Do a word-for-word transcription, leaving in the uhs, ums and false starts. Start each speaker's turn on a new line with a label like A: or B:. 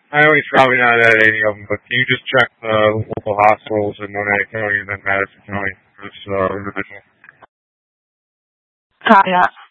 A: I know he's probably not at any of them, but can you just check the local hospitals in Monett County and then Madison County for this uh, individual?
B: Copy that.